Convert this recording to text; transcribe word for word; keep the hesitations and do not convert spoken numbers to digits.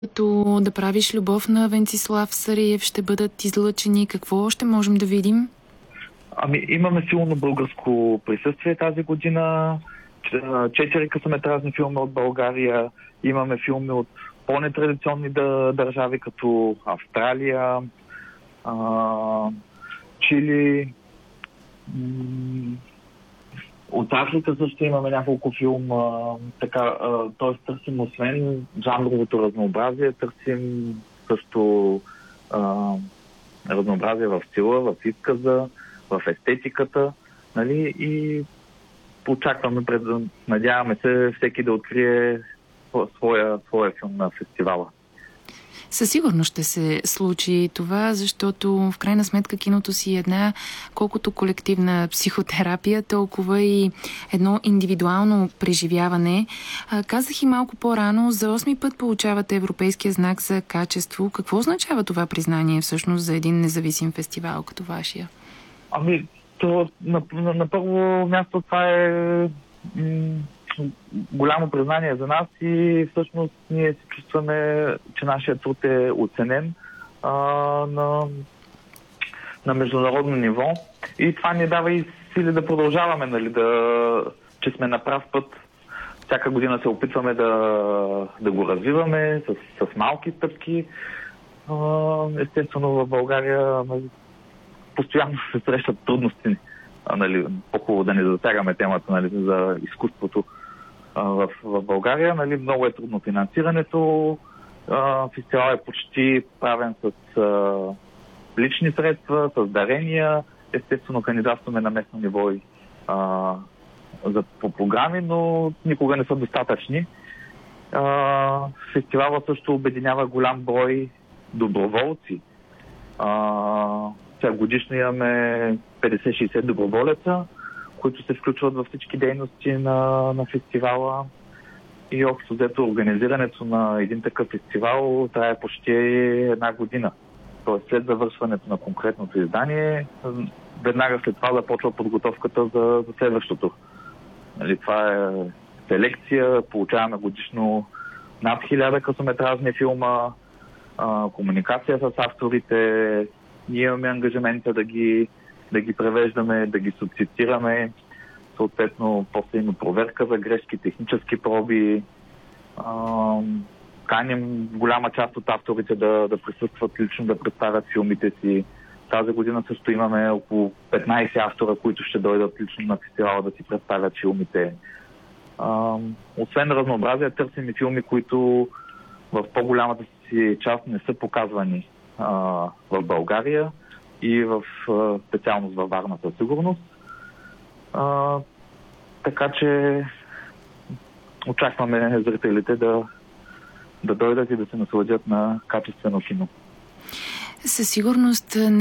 Като да правиш любов на Венцислав Сариев ще бъдат излъчени. Какво ще можем да видим? Ами, имаме силно българско присъствие тази година. Четири късометражни филми от България. Имаме филми от по-нетрадиционни държави, като Австралия, а, Чили. От Африка също имаме няколко филма. Така, т.е. търсим освен жанровото разнообразие, търсим също а, разнообразие в стила, в изказа, в естетиката, нали, и очакваме, пред, надяваме се всеки да открие своя, своя филм на фестивала. Със сигурност ще се случи това, защото в крайна сметка киното си е една колкото колективна психотерапия, толкова и едно индивидуално преживяване. А, казах и малко по-рано, за осми път получавате Европейския знак за качество. Какво означава това признание всъщност за един независим фестивал като вашия? Ами, то, на, на, на първо място това е м- голямо признание за нас и всъщност ние се чувстваме, че нашия труд е оценен а, на, на международно ниво и това ни дава и сили да продължаваме, нали, да, че сме на прав път. Всяка година се опитваме да, да го развиваме с, с малки стъпки. А, естествено в България постоянно се срещат трудности. А, нали, по-хубаво да не засягаме темата, нали, за изкуството а, в, в България. Нали, много е трудно финансирането. А, фестивал е почти правен с а, лични средства, с дарения. Естествено кандидатстваме на местно ниво и а, за, по програми, но никога не са достатъчни. А, фестивала също обединява голям брой доброволци. А, Сега годишно имаме петдесет-шейсет доброволеца, които се включват във всички дейности на, на фестивала. И общо взето организирането на един такъв фестивал трае почти една година. Тоест след завършването на конкретното издание, веднага след това започва подготовката за, за следващото. Нали, това е селекция, получаваме годишно над хиляда късометражни филма, а, комуникация с авторите. Ние имаме ангажимента да ги, да ги превеждаме, да ги субтитрираме. Съответно, после има проверка за грешки, технически проби. А, каним голяма част от авторите да, да присъстват лично, да представят филмите си. Тази година също имаме около петнайсет автора, които ще дойдат лично на фестивала да си представят филмите. А, освен разнообразие, търсим и филми, които в по-голямата си част не са показвани в България и в специалност във Варна със сигурност. А, така че очакваме зрителите да, да дойдат и да се насладят на качествено кино. Със сигурност не